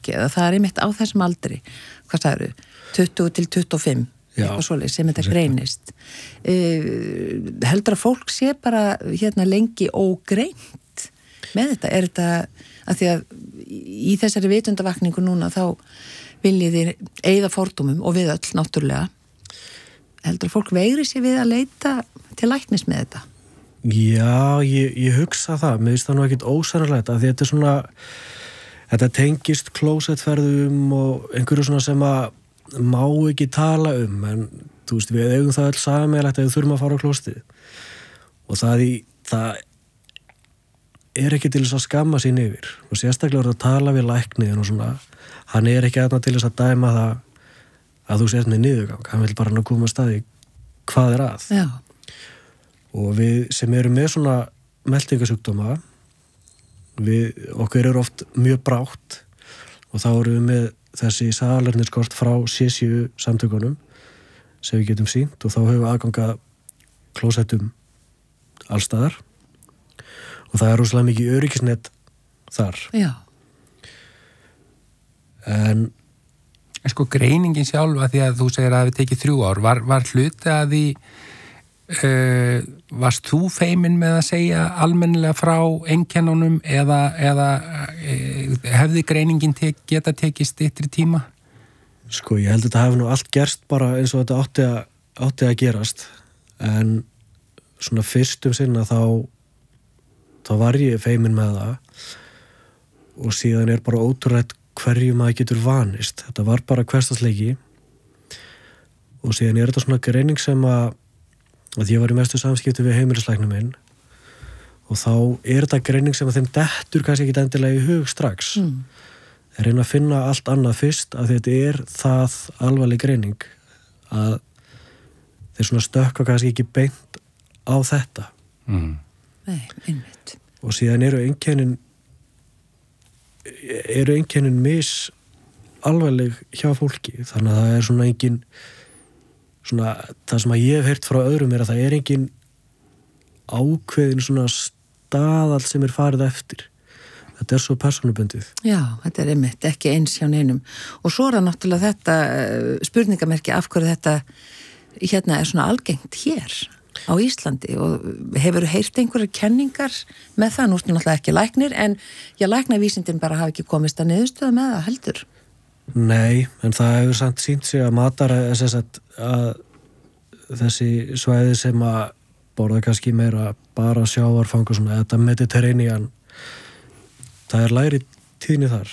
fólki, eða það einmitt á þessum aldri, hvað það eru, 20 til 25, eitthvað svoleiðis sem þetta greinist. Heldur að fólk sé bara lengi ógreint með þetta? Er þetta, að því að í þessari vitundavakningu núna þá viljið þið eyða fordómum og við öll náttúrulega. Heldur að fólk veigri sér við að leita til læknis með þetta? Já, ég hugsa það. Mér finnst það nú ekkert ósannarlegt að þetta svona, þetta tengist klósettferðum og einhverju svona sem að má ekki tala en þú veist, við eigum það öll sameiginlegt að við þurfum að fara á klóstið. Og það er ekki til þess að skamma sín yfir. Og sérstaklega að tala við lækniðin og svona, hann er ekki aðna til þess að dæma það að þú sért með niðurgang. Hann vil bara ná koma að staði hvað er að. Já. Og við sem eru með svona meltingasjúkdóma, okkur eru oft mjög brátt og þá eru við með þessi salerniskort frá CSU samtökunum sem við getum sýnt og þá höfum við aðganga klósettum allstaðar og það er rosalega mikið öryggisnet þar. Já. En sko greiningin sjálf að því að þú segir að það hefði tekið 3 ár, var hluti að því varst þú feiminn með að segja almennilega frá einkennunum eða hefði greiningin geta tekið styttri tíma? Sko, ég held að þetta hefði nú allt gerst bara eins og þetta átti að gerast en svona fyrstum sinna þá var ég feiminn með það og síðan er bara ótrúlegt hverju maður getur vanist. Þetta var bara hversdagsleiki og síðan er þetta svona greining sem að ég var í mestu samskipti við heimilislæknum minn og þá er þetta greining sem að þeim dettur kannski ekki endilega í hug strax. Þeir reyna að finna allt annað fyrst að þetta er það alvarleg greining að þeir svona stökkva kannski ekki beint á þetta. Nei, einmitt. Og síðan eru einkennin mis alvarleg hjá fólki þannig að það er svona engin svona, það sem að ég hef heyrt frá öðrum er að það er engin ákveðin svona staðall sem er farið eftir. Þetta er svo persónubundið. Já, þetta er einmitt, ekki eins hjá neinum. Og svo er það náttúrulega þetta spurningamerki af hverju þetta er svona algengt hér á Íslandi og hefur heyrt einhverjar kenningar með það, nú náttúrulega ekki læknir, en læknavísindin bara hafa ekki komist að niðurstöðu með það heldur. Nei, en það hefur samt sýnt sig að að þessi svæði sem að borða kannski meira bara sjávarfang og svona, þetta Mediterranean það er lægri tíðni þar.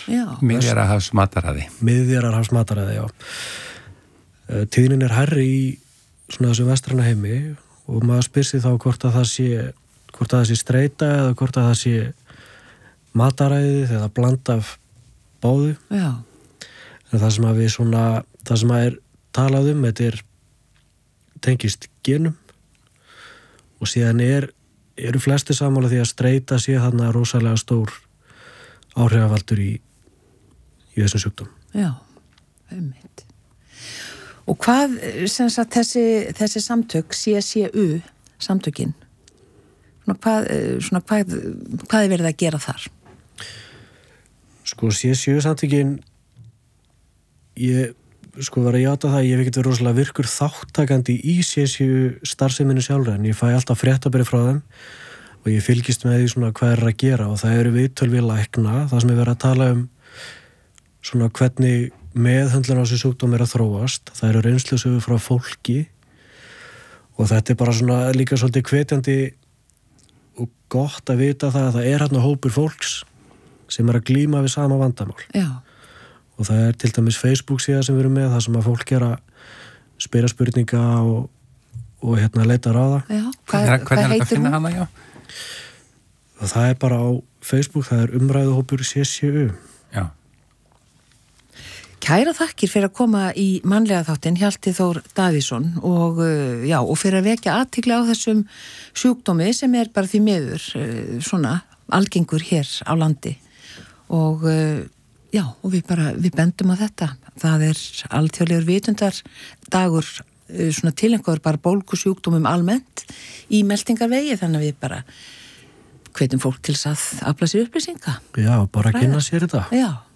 Miðjarðarhafsmataræði, já. Tíðnin er hærri í svona þessu vestræna heimi og maður spyr sig þá hvort að það sé streita eða hvort að það sé mataræðið eða blanda af báðu. Já. En það sem að er talað þetta er tengist genum og síðan eru flesti sammála því að streita sé þarna rosalega stór áhrifavaldur í þessum sjúkdóm. Já, einmitt. Og hvað, sem sagt, þessi samtök, CSU samtökin, hvað er verið að gera þar? Sko, CSU samtökin ég var að játa það, ég hef ekkert verið rosalega virkur þáttakandi í CSU starfseminu sjálfur en ég fæ alltaf fréttabréf frá þeim og ég fylgist með því svona hvað er að gera og það eru viðtöl við lækna, það sem er verið að tala svona hvernig meðhöndlun á þessu sjúkdóm er að þróast, það eru reynslusögur frá fólki og þetta er bara svona líka svolítið hvetjandi og gott að vita það að það er hérna hópur fólks sem er að glíma við sama vandamál. Já. Og það er til dæmis Facebook síða sem við erum með, það sem að fólk er að spyrja spurninga og leita ráða. Já, hvað heitir hún? Hana, já? Og það er bara á Facebook, það er umræðuhópur CSU. Já. Kæra þakkir fyrir að koma í mannlega þáttinn, Hjalti Þór Davíðsson og fyrir að vekja athygli á þessum sjúkdómi sem er bara því miður svona algengur hér á landi og og við bendum á þetta. Það er alþjóðlegur vitundardagur svona tileinkaður bara bólgusjúkdómum almennt í meltingarvegi þannig að við bara hvetjum fólk til að afla sér upplýsinga. Já, bara kynna sér þetta. Já.